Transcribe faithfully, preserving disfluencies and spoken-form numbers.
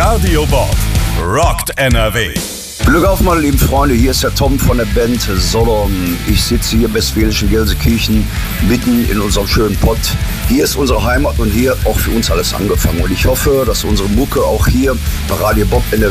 Radio Bob rockt N R W. Glück auf, meine lieben Freunde, hier ist der Tom von der Band Sodom. Ich sitze hier im westfälischen Gelsenkirchen, mitten in unserem schönen Pott. Hier ist unsere Heimat und hier auch für uns alles angefangen. Und ich hoffe, dass unsere Mucke auch hier bei Radio Bob in der